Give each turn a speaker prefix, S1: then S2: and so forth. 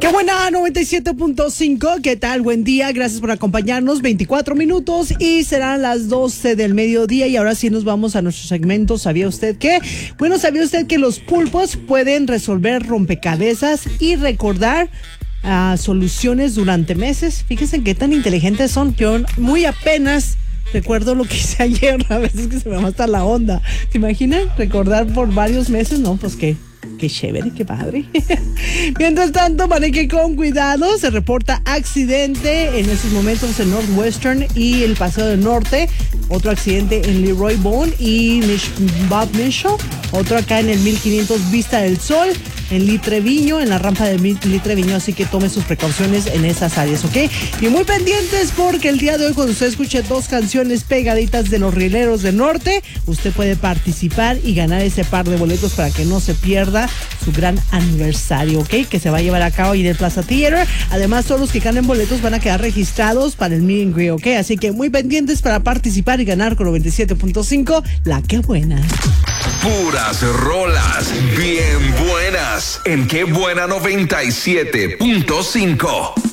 S1: Qué buena, 97.5. ¿Qué tal? Buen día. Gracias por acompañarnos. 24 minutos y serán las 12 del mediodía. Y ahora sí nos vamos a nuestro segmento. ¿Sabía usted qué? Bueno, ¿sabía usted que los pulpos pueden resolver rompecabezas y recordar soluciones durante meses? Fíjense qué tan inteligentes son. Yo muy apenas recuerdo lo que hice ayer. A veces que se me va hasta la onda. ¿Te imaginas? Recordar por varios meses. No, pues qué chévere, qué padre. Mientras tanto, maneje con cuidado. Se reporta accidente en estos momentos en Northwestern y el Paseo del Norte. Otro accidente en Leroy Bone y Bob Mitchell. Otro acá en el 1500 Vista del Sol. En Litreviño, en la rampa de Litreviño, así que tome sus precauciones en esas áreas, ¿ok? Y muy pendientes porque el día de hoy, cuando usted escuche dos canciones pegaditas de los Rieleros del Norte, usted puede participar y ganar ese par de boletos para que no se pierda su gran aniversario, ¿ok? Que se va a llevar a cabo ahí en el Plaza Theater. Además, todos los que ganen boletos van a quedar registrados para el meet and greet, ¿ok? Así que muy pendientes para participar y ganar con 97.5, la que buena.
S2: Puras rolas bien buenas en Qué Buena 97.5.